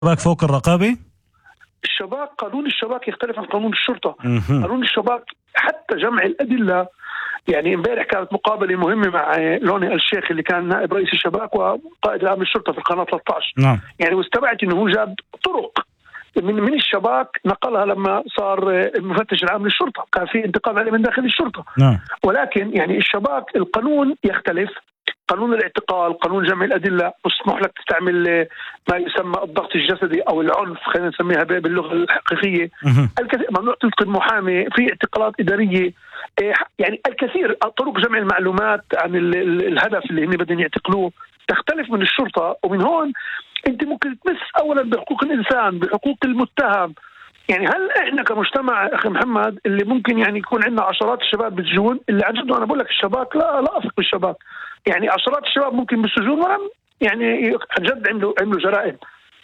الشباك فوق الرقابة؟ الشباك، قانون الشباك يختلف عن قانون الشرطة. مهم. قانون الشباك حتى جمع الأدلة، يعني امبارح كانت مقابلة مهمة مع لوني الشيخ اللي كان نائب رئيس الشباك وقائد الأمن الشرطة في القناة 13. نعم. يعني واستبعت انه هو جاب طرق من الشباك نقلها لما صار المفتش العام للشرطة، كان في انتقال عليه من داخل الشرطة. نعم. ولكن يعني الشباك القانون يختلف. قانون الاعتقال، قانون جمع الأدلة، مسموح لك تستعمل ما يسمى الضغط الجسدي أو العنف، خلينا نسميها باللغة الحقيقية. مهم. الكثير ممنوع تلقي المحامي، في اعتقالات إدارية، يعني الكثير. طرق جمع المعلومات عن الهدف اللي هم بدهم يعتقلوه تختلف من الشرطة. ومن هون انت ممكن تمس اولا بحقوق الانسان، بحقوق المتهم. يعني هل احنا كمجتمع اخي محمد اللي ممكن يعني يكون عندنا عشرات الشباب بالسجون، اللي عن جد انا بقول لك الشباك لا اثق بالشباك، يعني عشرات الشباب ممكن بالسجون ولم يعني عن جد عملوا جرائم.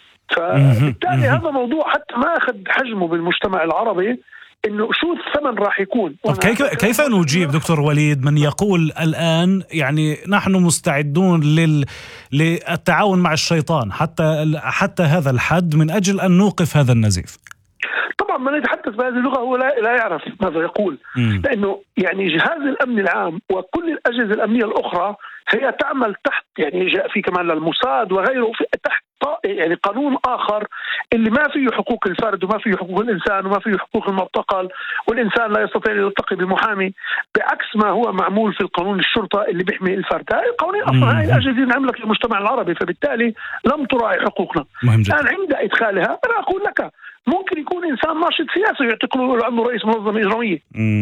فبالتالي هذا موضوع حتى ما اخذ حجمه بالمجتمع العربي، انه شو الثمن راح يكون. طب كيف نجيب دكتور وليد من يقول الآن يعني نحن مستعدون للتعاون مع الشيطان حتى هذا الحد من أجل أن نوقف هذا النزيف؟ طبعا من يتحدث بهذه اللغة هو لا يعرف ماذا يقول. لأنه يعني جهاز الأمن العام وكل الأجهزة الأمنية الأخرى هي تعمل تحت، يعني جاء في كمان للموساد وغيره تحت يعني قانون آخر اللي ما فيه حقوق الفرد وما فيه حقوق الإنسان وما فيه حقوق المعتقل، والإنسان لا يستطيع أن يلتقي بمحامي، بعكس ما هو معمول في القانون الشرطة اللي بيحمي الفرد. هاي القوانين أصلا هاي الأجهزة انعملت للمجتمع العربي، فبالتالي لم تراعي حقوقنا. الآن عند إدخالها أنا أقول لك ممكن يكون إنسان ناشط سياسي يعتقلوا عنه رئيس منظمة إجرامية.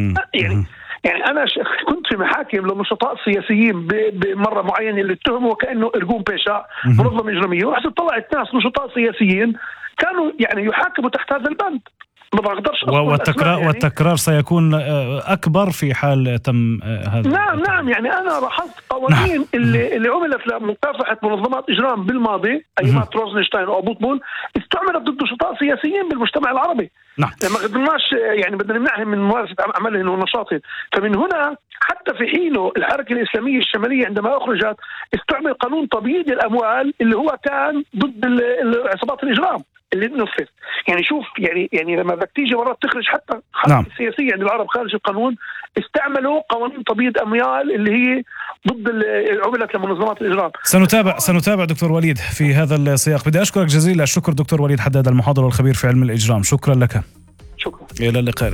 يعني أنا كنت في محاكم لنشطاء سياسيين بمرة معينة اللي اتهموا وكأنه إرجوم بيشا منظمة إجرامية، ورحت طلعت ناس نشطاء سياسيين كانوا يعني يحاكموا تحت هذا البند. ما بقدرش والتكرار سيكون أكبر في حال تم هذا. نعم يعني أنا لاحظت قوانين اللي عملت لمكافحة منظمات إجرام بالماضي أيامات روزنشتاين وأبوطبول استعملت ضد نشطاء سياسيين بالمجتمع العربي. نعم. لما قدرناش يعني بدنا نمنعهم من ممارسة عملهم ونشاطهم. فمن هنا حتى في حينه الحركة الإسلامية الشمالية عندما أخرجت استعمل قانون تبييض الأموال اللي هو كان ضد عصابات الإجرام اللي نفذ. يعني شوف يعني لما بدك تيجي مرات تخرج حتى حركة السياسية عند العرب خارج القانون استعملوا قوانين تبييض أموال اللي هي ضد عملت لمنظمات الإجرام. سنتابع دكتور وليد في هذا السياق. بدي أشكرك جزيل الشكر دكتور وليد حداد، المحاضر والخبير في علم الإجرام. شكرا لك. شكرا. إلى اللقاء.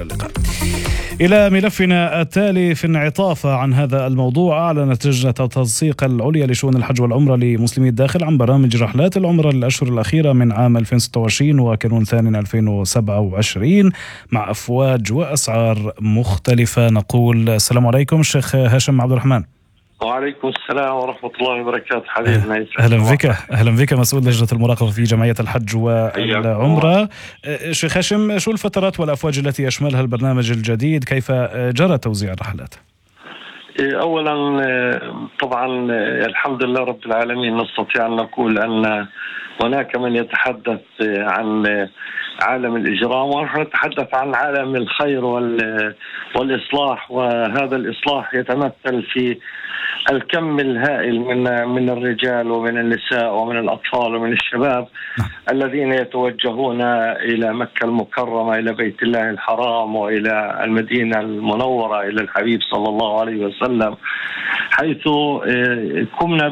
إلى ملفنا التالي. في انعطاف عن هذا الموضوع، أعلنت لجنة التنسيق العليا لشؤون الحج والعمرة لمسلمي الداخل عن برامج رحلات العمرة للأشهر الأخيرة من عام 2026 وكانون ثاني 2027 مع أفواج وأسعار مختلفة. نقول السلام عليكم الشيخ هاشم عبد الرحمن. وعليكم السلام ورحمة الله وبركاته. حبيبنا أهلا بك مسؤول لجنة المراقبة في جمعية الحج والعمرة. شيخ هاشم، شو الفترات والأفواج التي يشملها البرنامج الجديد؟ كيف جرى توزيع الرحلات؟ أولا طبعا الحمد لله رب العالمين، نستطيع أن نقول أن هناك من يتحدث عن عالم الإجرام ونحن نتحدث عن عالم الخير والإصلاح، وهذا الإصلاح يتمثل في الكم الهائل من الرجال ومن النساء ومن الأطفال ومن الشباب الذين يتوجهون إلى مكة المكرمة، إلى بيت الله الحرام وإلى المدينة المنورة، إلى الحبيب صلى الله عليه وسلم، حيث قمنا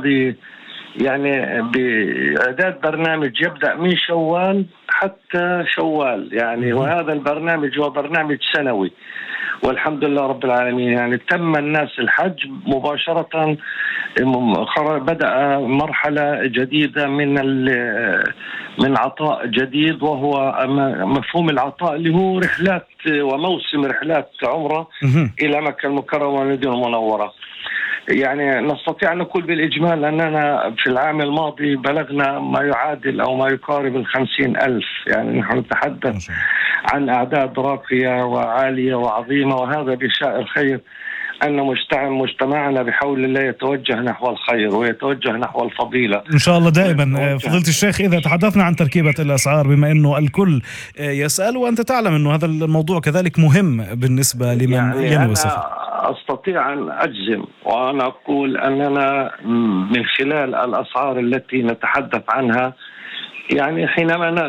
بإعداد برنامج يبدأ من شوال حتى شوال يعني، وهذا البرنامج هو برنامج سنوي والحمد لله رب العالمين. يعني تم الناس الحج مباشرة، بدأ مرحلة جديدة من عطاء جديد، وهو مفهوم العطاء اللي هو رحلات وموسم رحلات عمرة إلى مكة المكرمة والمدينة المنورة. يعني نستطيع أن نقول بالإجمال أننا في العام الماضي بلغنا ما يعادل أو ما يقارب 50,000. يعني نحن نتحدث عن أعداد راقية وعالية وعظيمة، وهذا بشائر خير أن مجتمعنا بحول الله يتوجه نحو الخير ويتوجه نحو الفضيلة إن شاء الله دائما. فضيلة الشيخ، إذا تحدثنا عن تركيبة الأسعار، بما أنه الكل يسأل وأنت تعلم أنه هذا الموضوع كذلك مهم بالنسبة لمن ينوي السفر، أستطيع أن أجزم وأنا أقول أننا من خلال الأسعار التي نتحدث عنها يعني حينما